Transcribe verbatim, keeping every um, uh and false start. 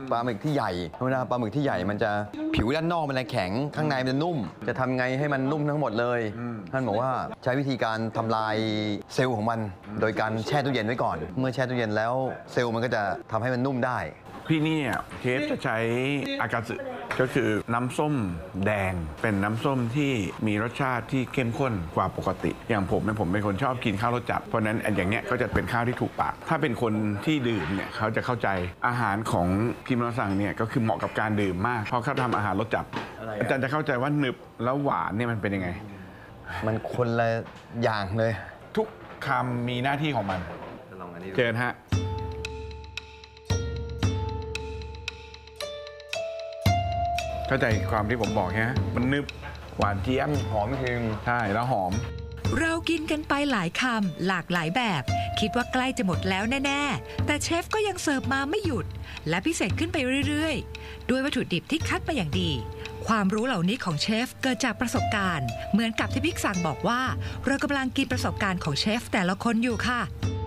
ปลาหมึกที่ใหญ่ธรรมดาปลาหมึกที่ใหญ่มันจะผิวด้านนอกมันจะแข็งข้างในมันจะนุ่มจะทำไงให้มันนุ่มทั้งหมดเลยท่านบอกว่าใช้วิธีการทำลายเซลล์ของมันโดยการแช่ตู้เย็นไว้ก่อนเมื่อแช่ตู้เย็นแล้วเซลล์มันก็จะทำให้มันนุ่มได้ที่นี่เชฟจะใช้อากาสึก็คือน้ำส้มแดงเป็นน้ำส้มที่มีรสชาติที่เข้มข้นกว่าปกติอย่างผมเนี่ยผมเป็นคนชอบกินข้าวรสจัดเพราะนั้นอย่างเงี้ยก็จะเป็นข้าวที่ถูกปากถ้าเป็นคนที่ดื่มเนี่ยเขาจะเข้าใจอาหารของพิมพ์รสังเนี่ยก็คือเหมาะกับการดื่มมากเพราะเขาทำอาหารรสจัดอาจารย์จะเข้าใจว่าหนึบแล้วหวานเนี่ยมันเป็นยังไงมันคนละอย่างเลยทุกคำมีหน้าที่ของมันเชิญฮะเข้าใจความที่ผมบอกใช่ไหมมันนึบหวานเจี๊ยบหอมจริงใช่แล้วหอมเรากินกันไปหลายคำหลากหลายแบบคิดว่าใกล้จะหมดแล้วแน่ๆแต่เชฟก็ยังเสิร์ฟมาไม่หยุดและพิเศษขึ้นไปเรื่อยๆด้วยวัตถุดิบที่คัดมาอย่างดีความรู้เหล่านี้ของเชฟเกิดจากประสบการณ์เหมือนกับที่พิกซังบอกว่าเรากำลังกินประสบการณ์ของเชฟแต่ละคนอยู่ค่ะ